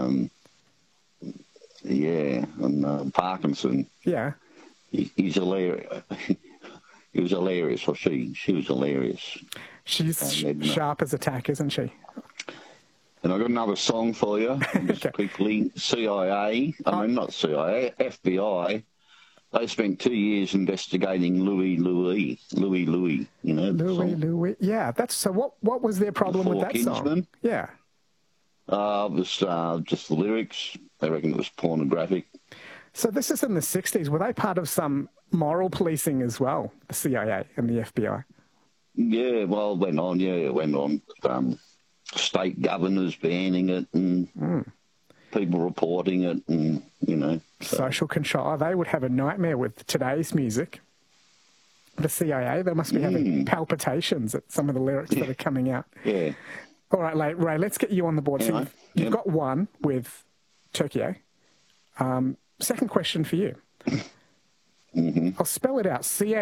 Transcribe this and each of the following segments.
and Parkinson. Yeah. He's hilarious. He was hilarious, or she was hilarious. She's sharp as a tack, isn't she? And I've got another song for you, just quickly. CIA, not CIA, FBI. They spent 2 years investigating Louis, you know. Louis. Yeah, that's so. What was their problem with that song? Yeah. It was just the lyrics. They reckon it was pornographic. So this is in the 60s. Were they part of some moral policing as well, the CIA and the FBI? Yeah, well, it went on. State governors banning it and people reporting it and, you know. Social control. They would have a nightmare with today's music. The CIA, they must be having palpitations at some of the lyrics that are coming out. Yeah. All right, Ray, let's get you on the board. So you've got one with Tokyo. Second question for you. I'll spell it out.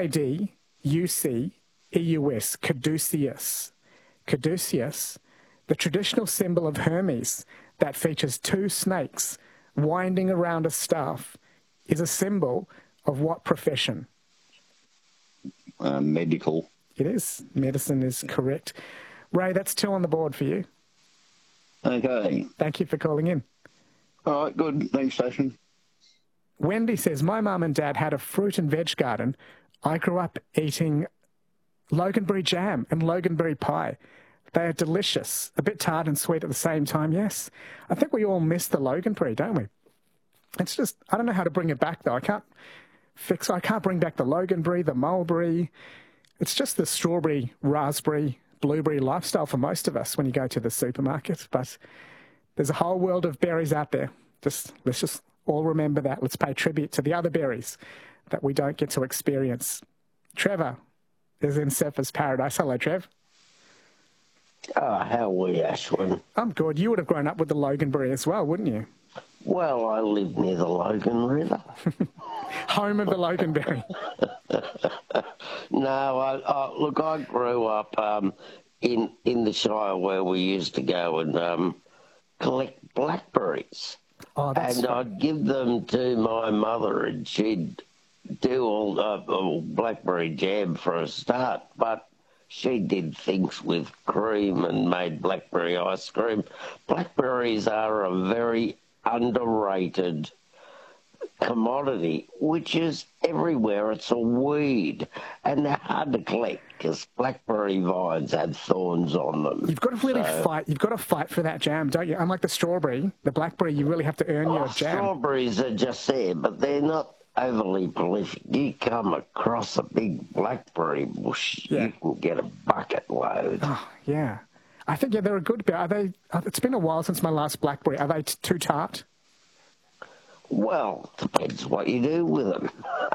Caduceus. Caduceus. Caduceus, the traditional symbol of Hermes that features two snakes winding around a staff, is a symbol of what profession? Medical. It is. Medicine is correct. Ray, that's 2 on the board for you. Okay. Thank you for calling in. All right, good. Thanks, Station. Wendy says, my mum and dad had a fruit and veg garden. I grew up eating loganberry jam and loganberry pie. They are delicious, a bit tart and sweet at the same time, yes. I think we all miss the loganberry, don't we? It's just, I don't know how to bring it back, though. I can't bring back the loganberry, the mulberry. It's just the strawberry, raspberry, blueberry lifestyle for most of us when you go to the supermarket. But there's a whole world of berries out there. Let's just all remember that. Let's pay tribute to the other berries that we don't get to experience. Trevor is in Surfers Paradise. Hello, Trev. Oh, how are we, Ashwin? I'm good. You would have grown up with the loganberry as well, wouldn't you? Well, I live near the Logan River. Home of the loganberry. No, look, I grew up in the Shire where we used to go and collect blackberries. Oh, that's and I'd give them to my mother and she'd do all blackberry jam for a start, but she did things with cream and made blackberry ice cream. Blackberries are a very underrated commodity, which is everywhere. It's a weed, and they're hard to collect because blackberry vines have thorns on them. You've got to really fight. You've got to fight for that jam, don't you? Unlike the strawberry, the blackberry, you really have to earn your jam. Strawberries are just there, but they're not overly prolific. You come across a big blackberry bush, you can get a bucket load. Oh, yeah. I think, they're a good... Are they? It's been a while since my last blackberry. Are they too tart? Well, depends what you do with them.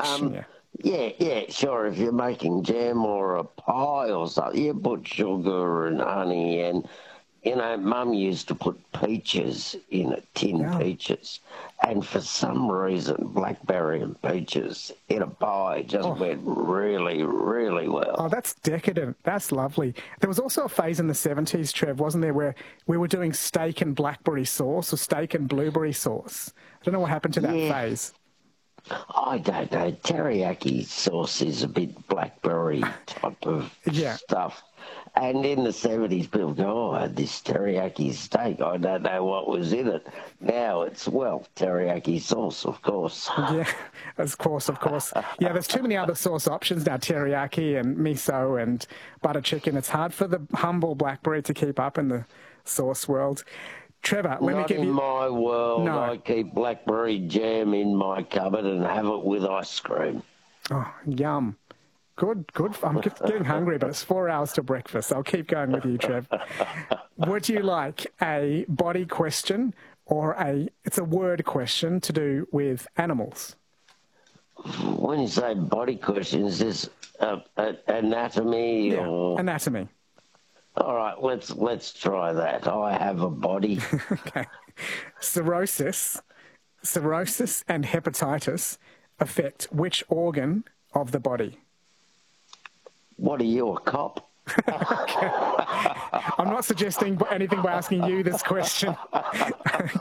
Yeah, sure. If you're making jam or a pie or something, you put sugar and honey and, you know, Mum used to put peaches in it, tinned peaches. And for some reason, blackberry and peaches in a pie just went really, really well. Oh, that's decadent. That's lovely. There was also a phase in the 70s, Trev, wasn't there, where we were doing steak and blackberry sauce or steak and blueberry sauce. I don't know what happened to that phase. I don't know. Teriyaki sauce is a bit blackberry type of stuff. And in the 70s, people go, oh, I had this teriyaki steak. I don't know what was in it. Now it's, teriyaki sauce, of course. Yeah, of course. Yeah, there's too many other sauce options now, teriyaki and miso and butter chicken. It's hard for the humble blackberry to keep up in the sauce world. Trevor, let me give you... Not in my world. No. I keep blackberry jam in my cupboard and have it with ice cream. Oh, yum. Good. I'm getting hungry, but it's 4 hours to breakfast. I'll keep going with you, Trev. Would you like a body question or it's a word question to do with animals? When you say body questions, is anatomy or... Anatomy. All right, let's try that. I have a body. Okay. Cirrhosis and hepatitis affect which organ of the body? What are you, a cop? I'm not suggesting anything by asking you this question.